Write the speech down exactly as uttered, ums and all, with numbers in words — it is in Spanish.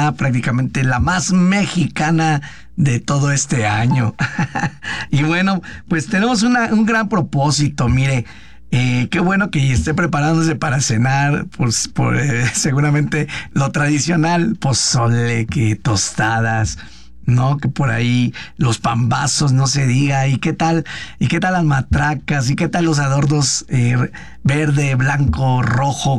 ya prácticamente la más mexicana de todo este año. Y bueno, pues tenemos una, un gran propósito, mire. Eh, qué bueno que esté preparándose para cenar, pues por eh, seguramente lo tradicional, pozole, que tostadas, ¿no? Que por ahí los pambazos, no se diga. ¿Y qué tal? ¿Y qué tal las matracas? ¿Y qué tal los adornos eh, verde, blanco, rojo,